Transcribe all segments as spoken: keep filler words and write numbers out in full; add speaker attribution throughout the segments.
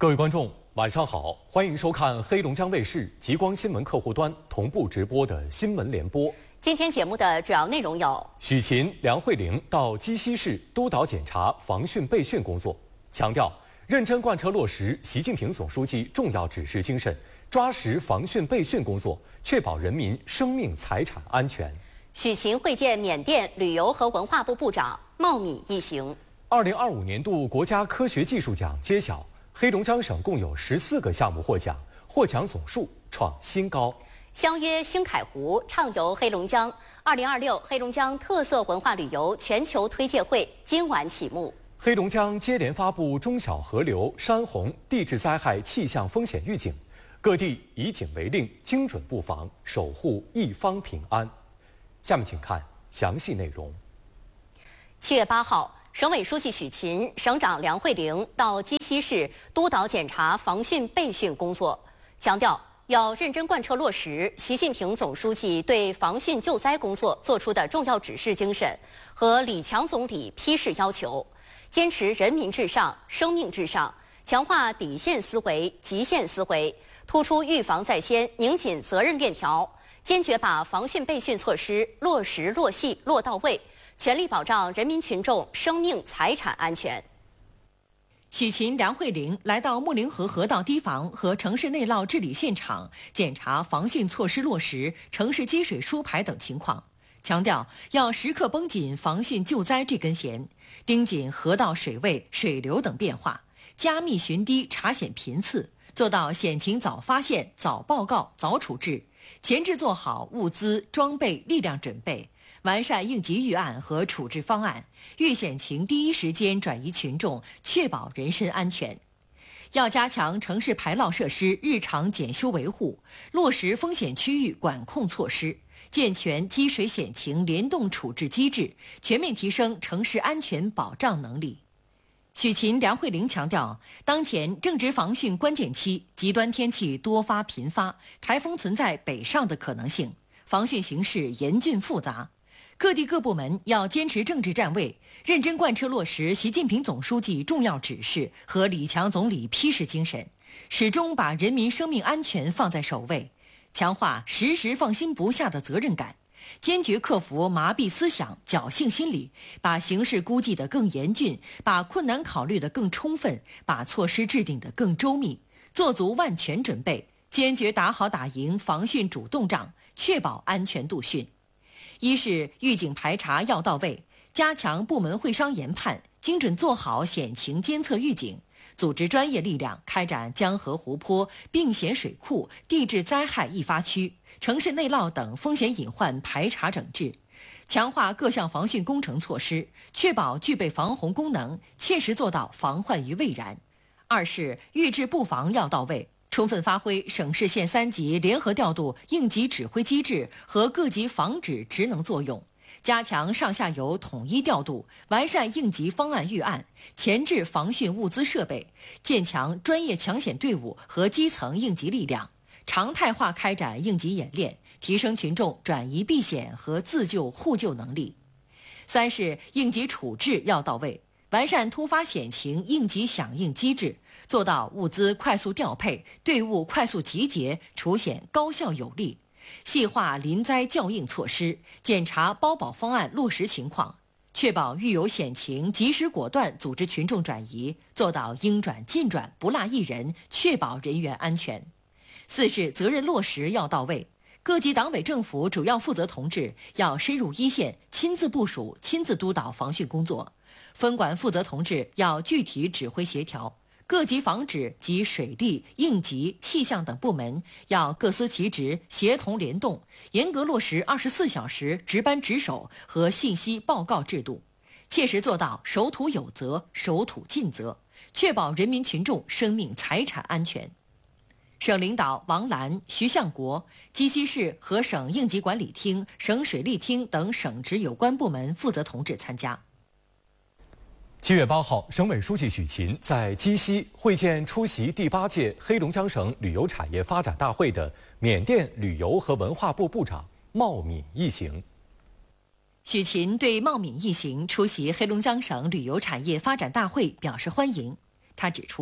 Speaker 1: 各位观众，晚上好，欢迎收看黑龙江卫视极光新闻客户端同步直播的新闻联播。
Speaker 2: 今天节目的主要内容有：
Speaker 1: 许勤、梁慧玲到鸡西市督导检查防汛备汛工作，强调认真贯彻落实习近平总书记重要指示精神，抓实防汛备汛工作，确保人民生命财产安全。
Speaker 2: 许勤会见缅甸旅游和文化部部长茂敏一行。
Speaker 1: 二零二五年度国家科学技术奖揭晓，黑龙江省共有十四个项目获奖，获奖总数创新高。
Speaker 2: 相约星凯湖，畅游黑龙江。二零二六黑龙江特色文化旅游全球推介会今晚启幕。
Speaker 1: 黑龙江接连发布中小河流、山洪、地质灾害气象风险预警，各地以警为令，精准布防，守护一方平安。下面请看详细内容。
Speaker 2: 七月八号，省委书记许勤、省长梁慧玲到鸡西市督导检查防汛备汛工作，强调要认真贯彻落实习近平总书记对防汛救灾工作作出的重要指示精神和李强总理批示要求，坚持人民至上、生命至上，强化底线思维、极限思维，突出预防在先，拧紧责任链条，坚决把防汛备汛措施落实落细落到位，全力保障人民群众生命财产安全。
Speaker 3: 许勤、梁慧玲来到木灵河河道堤防和城市内涝治理现场，检查防汛措施落实、城市积水疏排等情况，强调要时刻绷紧防汛救灾这根弦，盯紧河道水位、水流等变化，加密巡堤查险频次，做到险情早发现、早报告、早处置，前置做好物资、装备、力量准备，完善应急预案和处置方案，遇险情第一时间转移群众，确保人身安全。要加强城市排涝设施日常检修维护，落实风险区域管控措施，健全积水险情联动处置机制，全面提升城市安全保障能力。许勤、梁慧玲强调，当前正值防汛关键期，极端天气多发频发，台风存在北上的可能性，防汛形势严峻复杂。各地各部门要坚持政治站位，认真贯彻落实习近平总书记重要指示和李强总理批示精神，始终把人民生命安全放在首位，强化时时放心不下的责任感，坚决克服麻痹思想、侥幸心理，把形势估计得更严峻，把困难考虑得更充分，把措施制定得更周密，做足万全准备，坚决打好打赢防汛主动仗，确保安全度汛。一是预警排查要到位，加强部门会商研判，精准做好险情监测预警，组织专业力量开展江河湖泊、病险水库、地质灾害易发区、城市内涝等风险隐患排查整治，强化各项防汛工程措施，确保具备防洪功能，切实做到防患于未然。二是预治布防要到位，充分发挥省市县三级联合调度应急指挥机制和各级防指职能作用，加强上下游统一调度，完善应急方案预案，前置防汛物资设备，建强专业抢险队伍和基层应急力量，常态化开展应急演练，提升群众转移避险和自救互救能力。三是应急处置要到位，完善突发险情应急响应机制，做到物资快速调配、队伍快速集结、除险高效有力，细化临灾校应措施，检查包保方案落实情况，确保遇有险情及时果断组织群众转移，做到应转尽转，不落一人，确保人员安全。四是责任落实要到位，各级党委政府主要负责同志要深入一线，亲自部署、亲自督导防汛工作，分管负责同志要具体指挥协调，各级防指及水利、应急、气象等部门要各司其职，协同联动，严格落实二十四小时值班值守和信息报告制度，切实做到守土有责、守土尽责，确保人民群众生命财产安全。省领导王澜、徐向国、鸡西市和省应急管理厅、省水利厅等省直有关部门负责同志参加。
Speaker 1: 七月八号，省委书记许勤在鸡西会见出席第八届黑龙江省旅游产业发展大会的缅甸旅游和文化部部长茂敏一行。
Speaker 3: 许勤对茂敏一行出席黑龙江省旅游产业发展大会表示欢迎。他指出，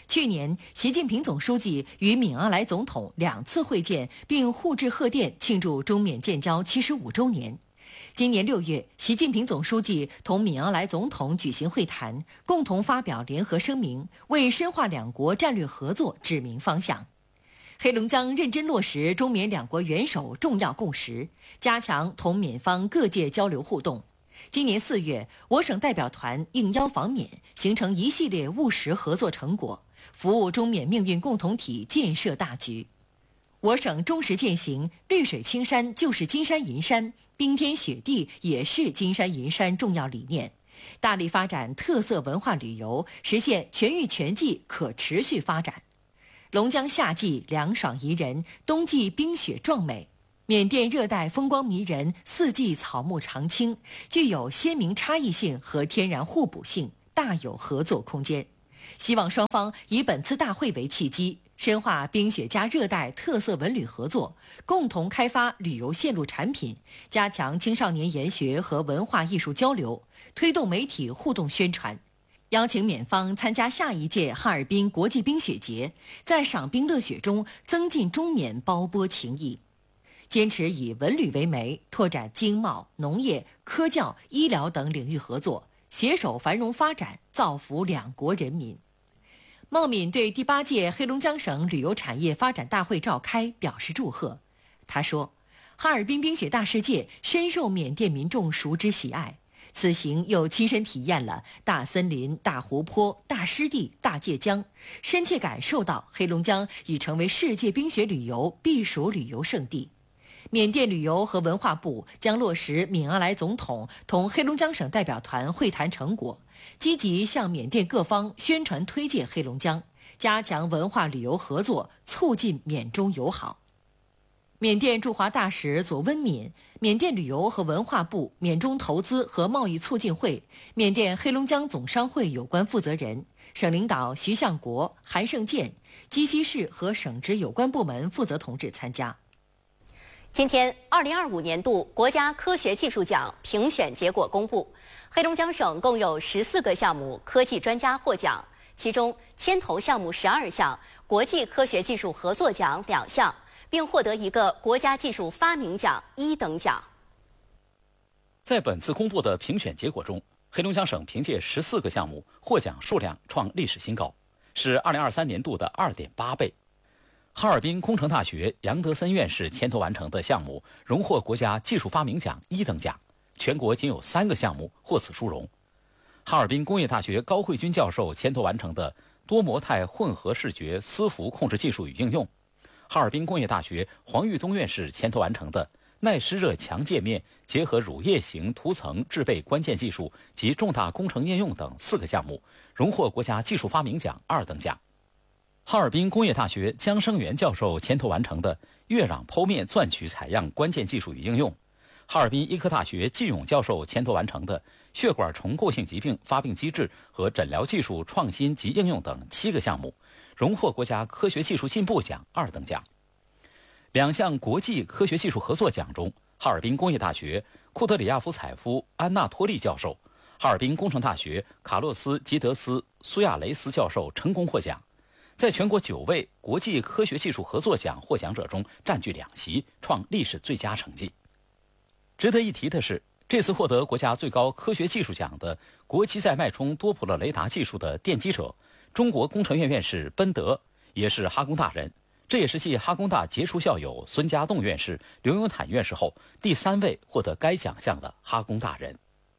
Speaker 3: 去年，习近平总书记与敏昂莱总统两次会见，并互致贺电，庆祝中缅建交七十五周年。今年六月，习近平总书记同敏昂莱总统举行会谈，共同发表联合声明，为深化两国战略合作指明方向。黑龙江认真落实中缅两国元首重要共识，加强同缅方各界交流互动。今年四月，我省代表团应邀访缅，形成一系列务实合作成果，服务中缅命运共同体建设大局。我省忠实践行绿水青山就是金山银山，冰天雪地也是金山银山重要理念，大力发展特色文化旅游，实现全域全季可持续发展。龙江夏季凉爽宜人，冬季冰雪壮美。缅甸热带风光迷人，四季草木常青，具有鲜明差异性和天然互补性，大有合作空间。希望双方以本次大会为契机，深化冰雪加热带特色文旅合作，共同开发旅游线路产品，加强青少年研学和文化艺术交流，推动媒体互动宣传。邀请缅方参加下一届哈尔滨国际冰雪节，在赏冰乐雪中增进中缅胞波情谊。坚持以文旅为媒，拓展经贸、农业、科教、医疗等领域合作，携手繁荣发展，造福两国人民。茂敏对第八届黑龙江省旅游产业发展大会召开表示祝贺。他说，哈尔滨冰雪大世界深受缅甸民众熟知喜爱，此行又亲身体验了大森林、大湖泊、大湿地、大界江，深切感受到黑龙江已成为世界冰雪旅游避暑旅游胜地。缅甸旅游和文化部将落实敏昂莱总统同黑龙江省代表团会谈成果，积极向缅甸各方宣传推介黑龙江，加强文化旅游合作，促进缅中友好。缅甸驻华大使左温敏、缅甸旅游和文化部缅中投资和贸易促进会、缅甸黑龙江总商会有关负责人、省领导徐向国、韩胜建、鸡西市和省直有关部门负责同志参加。
Speaker 2: 今天，二零二五年度国家科学技术奖评选结果公布，黑龙江省共有十四个项目科技专家获奖，其中牵头项目十二项，国际科学技术合作奖两项，并获得一个国家技术发明奖一等奖。
Speaker 4: 在本次公布的评选结果中，黑龙江省凭借十四个项目获奖数量创历史新高，是二零二三年度的二点八倍。哈尔滨工程大学杨德森院士牵头完成的项目荣获国家技术发明奖一等奖，全国仅有三个项目获此殊荣。哈尔滨工业大学高慧君教授牵头完成的多模态混合视觉丝幅控制技术与应用，哈尔滨工业大学黄玉东院士牵头完成的耐湿热强界面结合乳液型涂层制备关键技术及重大工程应用等四个项目，荣获国家技术发明奖二等奖。哈尔滨工业大学姜生元教授牵头完成的月壤剖面钻取采样关键技术与应用，哈尔滨医科大学季勇教授牵头完成的血管重构性疾病发病机制和诊疗技术创新及应用等七个项目，荣获国家科学技术进步奖二等奖。两项国际科学技术合作奖中，哈尔滨工业大学库德里亚夫采夫安纳托利教授、哈尔滨工程大学卡洛斯吉德斯苏亚雷斯教授成功获奖，在全国九位国际科学技术合作奖获奖者中占据两席，创历史最佳成绩。值得一提的是，这次获得国家最高科学技术奖的国际在脉冲多普勒雷达技术的奠基者，中国工程院院士奔德，也是哈工大人，这也是继哈工大杰出校友孙家栋院士、刘永坦院士后第三位获得该奖项的哈工大人。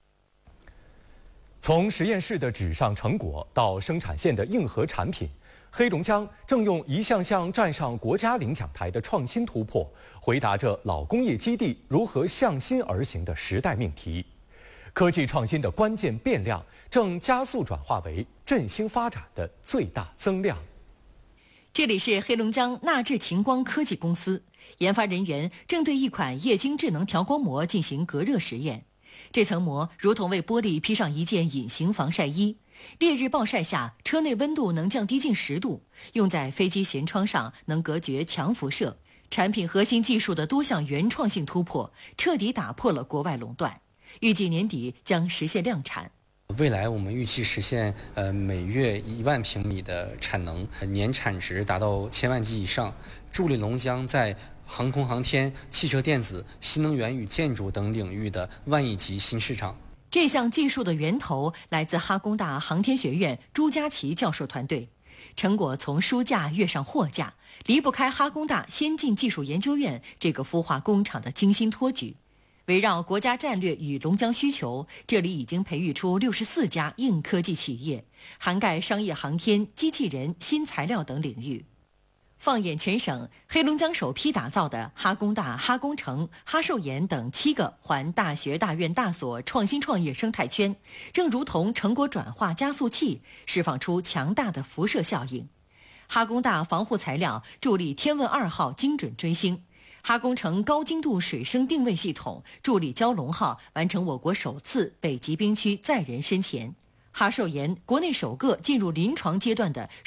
Speaker 1: 从实验室的纸上成果到生产线的硬核产品，黑龙江正用一项项站上国家领奖台的创新突破，回答着老工业基地如何向心而行的时代命题。科技创新的关键变量正加速转化为振兴发展的最大增量。
Speaker 3: 这里是黑龙江纳智晴光科技公司，研发人员正对一款液晶智能调光膜进行隔热实验。这层膜如同为玻璃披上一件隐形防晒衣，烈日暴晒下，车内温度能降低近十度，用在飞机舷窗上能隔绝强辐射。产品核心技术的多项原创性突破，彻底打破了国外垄断。预计年底将实现量产。
Speaker 5: 未来我们预期实现呃每月一万平米的产能，年产值达到千万级以上，助力龙江在航空航天、汽车电子、新能源与建筑等领域的万亿级新市场。
Speaker 3: 这项技术的源头来自哈工大航天学院朱家琪教授团队，成果从书架跃上货架，离不开哈工大先进技术研究院这个孵化工厂的精心托举。围绕国家战略与龙江需求，这里已经培育出六十四家硬科技企业，涵盖商业航天、机器人、新材料等领域。放眼全省，黑龙江首批打造的哈工大、哈工程、哈寿研等七个环大学、大院、大所创新创业生态圈，正如同成果转化加速器，释放出强大的辐射效应。哈工大防护材料助力天问二号精准追星，哈工程高精度水声定位系统助力蛟龙号完成我国首次北极冰区载人深潜。哈寿研国内首个进入临床阶段的